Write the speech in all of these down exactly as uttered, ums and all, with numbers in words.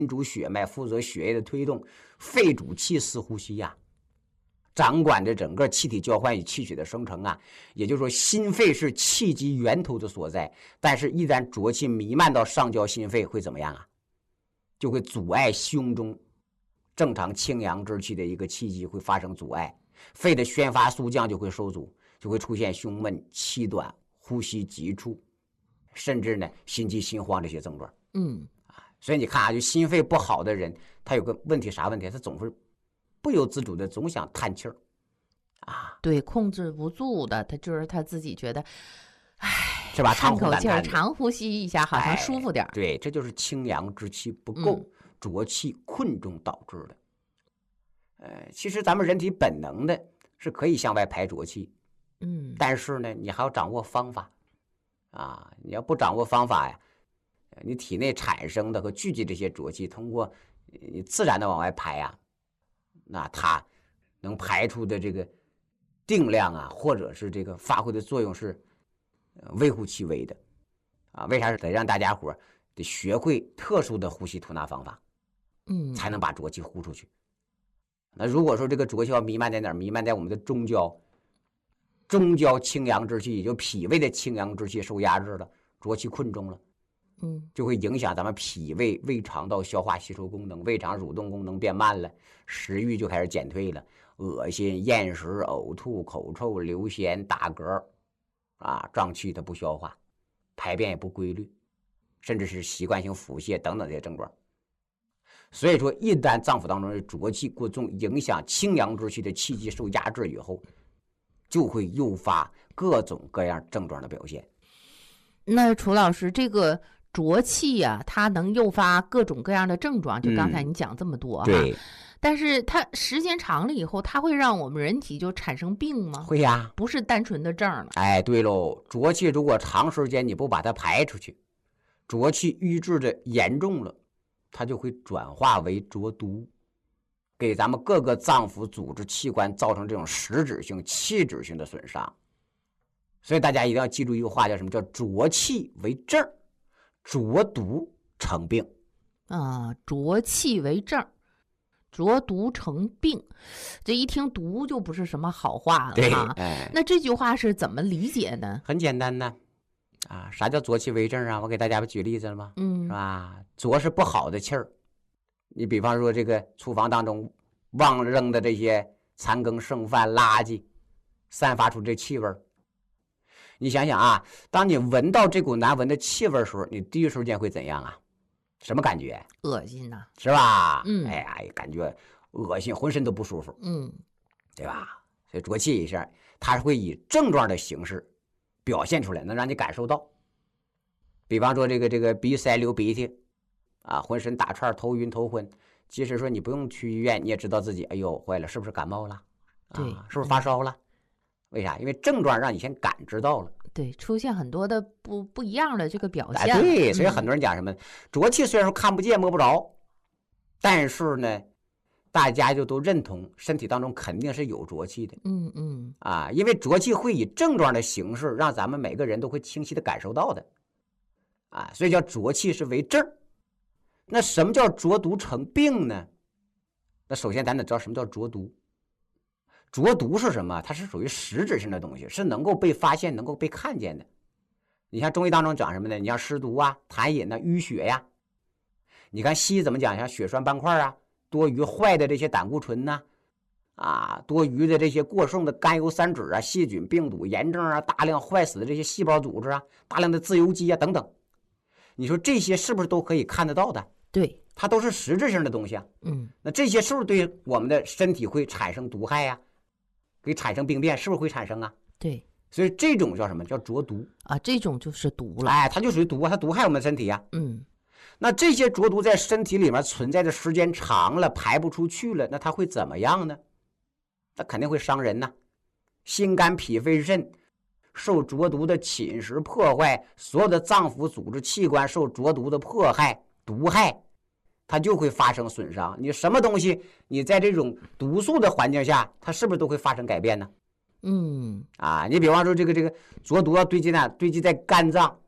主血脉，负责血液的推动；肺主气司呼吸呀、啊，掌管着整个气体交换与气血的生成啊。也就是说，心肺是气机源头的所在，但是一旦浊气弥漫到上焦心肺，会怎么样啊？就会阻碍胸中正常清阳之气的一个气机会发生阻碍，肺的宣发肃降就会受阻，就会出现胸闷、气短、呼吸急促，甚至呢心悸、心慌这些症状。 嗯， 所以你看啊，就心肺不好的人，他有个问题，啥问题？他总是不由自主的总想叹气儿啊， 对，控制不住的，他就是他自己觉得，唉， 是吧？ 叹口气儿， 长长呼吸一下，好像舒服点、哎。 对，这就是清阳之气不够、嗯、浊气困中导致的。呃，其实咱们人体本能的是可以向外排浊气， 嗯， 但是呢，你还要掌握方法啊！你要不掌握方法呀，你体内产生的和聚集这些浊气，通过你自然的往外排啊，那它能排出的这个定量啊，或者是这个发挥的作用是微乎其微的啊。为啥？得让大家伙得学会特殊的呼吸吐纳方法， 嗯， 才能把浊气呼出去。那如果说这个浊气要弥漫在哪儿？弥漫在我们的中焦，中焦清阳之气，也就脾胃的清阳之气受压制了，浊气困中了， 嗯， 就会影响咱们脾胃、胃肠道消化吸收功能，胃肠蠕动功能变慢了，食欲就开始减退了，恶心、厌食、呕吐、口臭、流涎、打嗝，啊，胀气它不消化，排便也不规律，甚至是习惯性腹泻等等这些症状。所以说，一旦脏腑当中的浊气过重，影响清阳之气的气机受压制以后，就会诱发各种各样症状的表现。 那楚老师，这个浊气呀、啊，它能诱发各种各样的症状，就刚才你讲这么多哈、 嗯、对。 但是它时间长了以后，它会让我们人体就产生病吗？ 会呀、啊， 不是单纯的症了。 哎，对喽，浊气如果长时间你不把它排出去，浊气瘀滞的严重了，它就会转化为浊毒，给咱们各个脏腑组织器官造成这种实质性、器质性的损伤。所以大家一定要记住一个话，叫什么？叫浊气为症，浊毒成病。 啊，浊气为症，浊毒成病。这一听毒就不是什么好话了哈。 哎、 那这句话是怎么理解呢？ 很简单呢。啊，啥叫浊气为症啊？我给大家不举例子了吗？ 嗯， 是吧？浊是不好的气儿，你比方说这个厨房当中忘扔的这些残羹剩饭、垃圾，散发出这气味儿。你想想啊，当你闻到这股难闻的气味的时候，你第一时间会怎样啊？什么感觉？ 恶心呐、啊， 是吧？ 嗯， 哎呀，感觉恶心，浑身都不舒服， 嗯， 对吧？所以浊气一下，它会以症状的形式表现出来，能让你感受到。比方说这个这个鼻塞流鼻涕啊，浑身打串、头晕头昏，即使说你不用去医院，你也知道自己哎呦坏了，是不是感冒了？ 对， 啊、是不是发烧了？为啥？因为症状让你先感知到了。 对，出现很多的不不一样的这个表现、 哎。对，所以很多人讲什么、嗯、浊气虽然说看不见摸不着，但是呢，大家就都认同身体当中肯定是有浊气的。 嗯嗯。 啊，因为浊气会以症状的形式让咱们每个人都会清晰的感受到的。啊，所以叫浊气是为症。那什么叫浊毒成病呢？那首先咱得知道什么叫浊毒。浊毒是什么？它是属于实质性的东西，是能够被发现、能够被看见的。你像中医当中讲什么呢？你像湿毒啊、痰饮呐、淤血呀。你看西医怎么讲？像血栓斑块啊，多余坏的这些胆固醇呐、啊，啊，多余的这些过剩的甘油三酯啊、细菌、病毒、炎症啊，大量坏死的这些细胞组织啊，大量的自由基啊等等。你说这些是不是都可以看得到的？ 对， 它都是实质性的东西啊。 嗯， 那这些是不是对我们的身体会产生毒害呀、啊？给产生病变，是不是会产生啊？ 对， 所以这种叫什么？叫浊毒啊，这种就是毒了。 哎，它就属于毒啊，它毒害我们身体啊。 嗯， 那这些浊毒在身体里面存在的时间长了，排不出去了，那它会怎么样呢？那肯定会伤人呐、啊，心肝脾肺肾受浊毒的侵蚀破坏，所有的脏腑组织器官受浊毒的迫害毒害，它就会发生损伤。你什么东西你在这种毒素的环境下，它是不是都会发生改变呢？ 嗯， 啊，你比方说这个这个浊毒要堆积呢，堆积在肝脏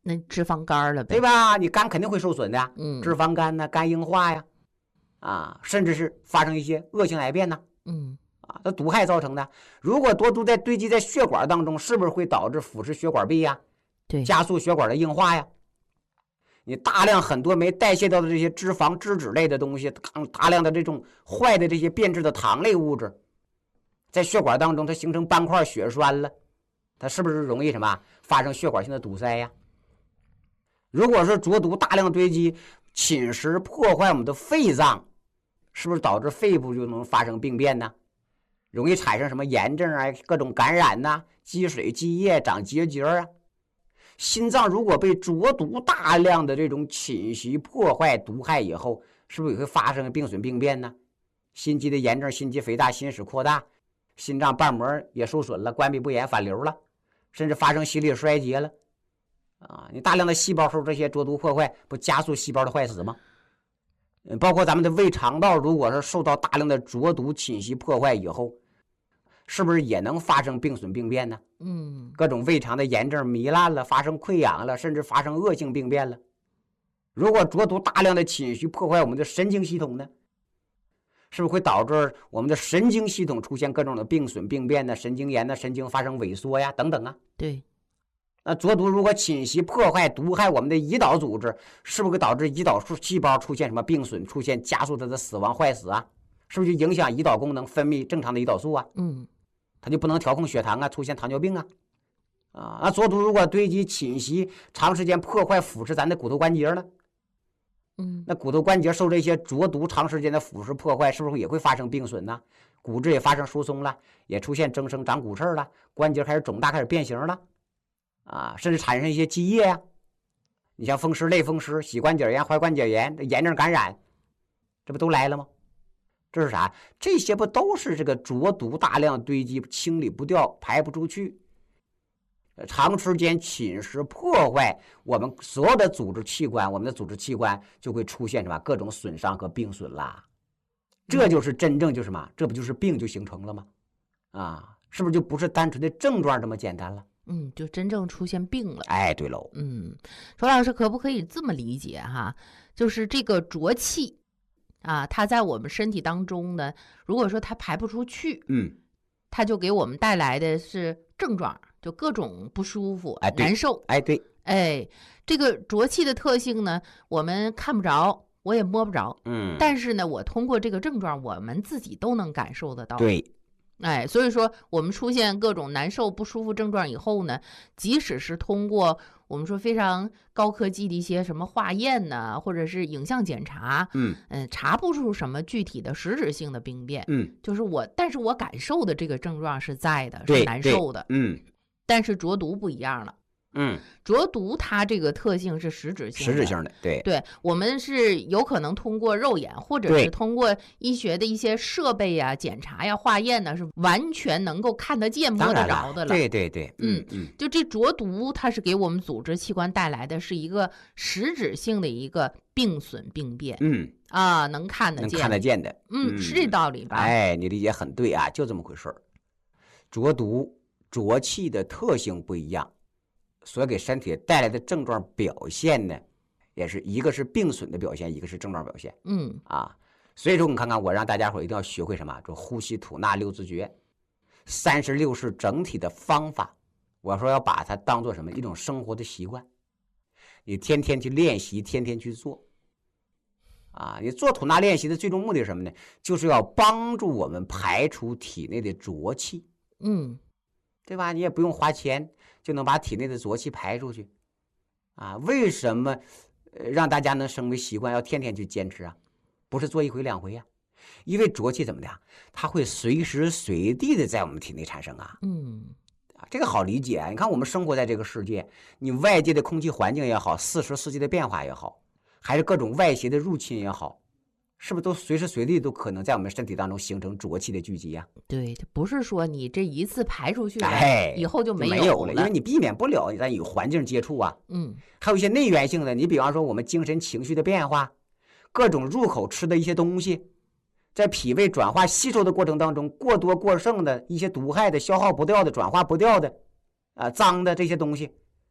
那脂肪肝了呗， 对吧？你肝肯定会受损的， 嗯， 脂肪肝呢，肝硬化呀，啊，甚至是发生一些恶性癌变呢， 嗯， 啊，它毒害造成的。如果多毒在堆积在血管当中，是不是会导致腐蚀血管壁呀？ 对， 加速血管的硬化呀？你大量很多没代谢掉的这些脂肪、脂质类的东西，大量的这种坏的这些变质的糖类物质，在血管当中它形成斑块血栓了，它是不是容易什么发生血管性的堵塞呀？如果是浊毒大量堆积，侵蚀破坏我们的肺脏，是不是导致肺部就能发生病变呢？容易产生什么炎症啊，各种感染呐、啊，积水积液长结节啊。心脏如果被浊毒大量的这种侵袭破坏毒害以后，是不是也会发生病损病变呢？心肌的炎症、心肌肥大、心室扩大，心脏瓣膜也受损了，关闭不严反流了，甚至发生心力衰竭了啊！你大量的细胞受这些浊毒破坏，不加速细胞的坏死吗？包括咱们的胃肠道，如果是受到大量的浊毒侵袭破坏以后，是不是也能发生病损病变呢？ 嗯， 各种胃肠的炎症糜烂了，发生溃疡了，甚至发生恶性病变了。如果浊毒大量的侵袭破坏我们的神经系统呢，是不是会导致我们的神经系统出现各种的病损病变呢？神经炎呢，神经发生萎缩呀，等等啊。 对。 那浊毒如果侵袭破坏毒害我们的胰岛组织，是不是会导致胰岛细胞出现什么病损，出现加速它的死亡坏死啊？是不是就影响胰岛功能，分泌正常的胰岛素啊？ 嗯， 它就不能调控血糖啊，出现糖尿病啊。啊，那浊毒如果堆积侵袭，长时间破坏腐蚀咱的骨头关节呢？ 嗯， 那骨头关节受这些浊毒长时间的腐蚀破坏，是不是也会发生病损呢？骨质也发生疏松了，也出现增生长骨刺了，关节开始肿大，开始变形了，啊，甚至产生一些积液呀、啊。你像风湿、类风湿、膝关节炎、踝关节炎、炎症感染，这不都来了吗？这是啥？这些不都是这个浊毒大量堆积，清理不掉，排不出去，长时间侵蚀破坏我们所有的组织器官，我们的组织器官就会出现什么各种损伤和病损啦。这就是真正就是什么？这不就是病就形成了吗？啊，是不是就不是单纯的症状这么简单了？ 嗯，就真正出现病了。 哎，对喽。 嗯，周老师可不可以这么理解哈？就是这个浊气啊，它在我们身体当中呢，如果说它排不出去， 嗯， 它就给我们带来的是症状，就各种不舒服、 哎， 难受。 哎，对， 哎，这个浊气的特性呢，我们看不着，我也摸不着， 嗯， 但是呢，我通过这个症状，我们自己都能感受得到。 对。 哎，所以说我们出现各种难受不舒服症状以后呢，即使是通过我们说非常高科技的一些什么化验呢，或者是影像检查， 嗯嗯、呃，查不出什么具体的实质性的病变， 嗯， 就是我，但是我感受的这个症状是在的， 对， 是难受的， 嗯， 但是浊毒不一样了。 嗯， 浊毒它这个特性是实质性的， 实质性的，对， 对，我们是有可能通过肉眼或者是通过医学的一些设备呀、检查呀、化验呢，是完全能够看得见、摸得着的了。 对对对， 嗯嗯， 就这浊毒，它是给我们组织器官带来的是一个实质性的一个病损病变， 嗯啊，能看得见， 能看得见的， 嗯，是这道理吧？ 哎，你理解很对啊，就这么回事儿。浊毒浊气的特性不一样。所给身体带来的症状表现呢，也是一个是病损的表现，一个是症状表现。 嗯啊，所以说你看看，我让大家伙一定要学会什么？就呼吸吐纳六字诀，三十六式整体的方法。我说要把它当做什么？一种生活的习惯，你天天去练习，天天去做。啊，你做吐纳练习的最终目的是什么呢？就是要帮助我们排除体内的浊气。 嗯， 对吧？你也不用花钱。就能把体内的浊气排出去，啊？为什么呃让大家能成为习惯，要天天去坚持啊？不是做一回两回呀、啊？因为浊气怎么的，它会随时随地的在我们体内产生啊。 嗯， 啊，这个好理解啊。你看我们生活在这个世界，你外界的空气环境也好，四时四季的变化也好，还是各种外邪的入侵也好。是不是都随时随地都可能在我们身体当中形成浊气的聚集啊？ 对，不是说你这一次排出去了， 哎， 以后就没有有了，因为你避免不了咱与环境接触啊。 嗯， 还有一些内源性的，你比方说我们精神情绪的变化，各种入口吃的一些东西，在脾胃转化吸收的过程当中，过多过剩的一些毒害的、消耗不掉的、转化不掉的，啊、呃，脏的这些东西，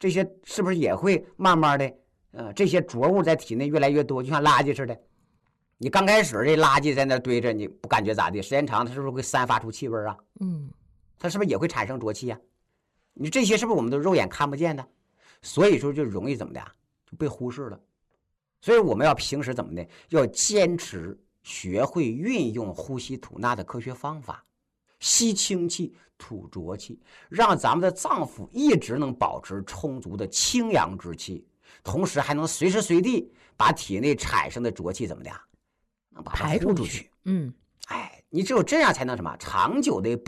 这些是不是也会慢慢的，呃，这些浊物在体内越来越多，就像垃圾似的。你刚开始这垃圾在那堆着，你不感觉咋地？时间长，它是不是会散发出气味啊？ 嗯， 它是不是也会产生浊气呀、啊？你这些是不是我们的肉眼看不见的？所以说就容易怎么的就被忽视了。所以我们要平时怎么的，要坚持学会运用呼吸吐纳的科学方法，吸清气吐浊气，让咱们的脏腑一直能保持充足的清阳之气，同时还能随时随地把体内产生的浊气怎么的能把它呼出去。 嗯， 哎，你只有这样才能什么长久的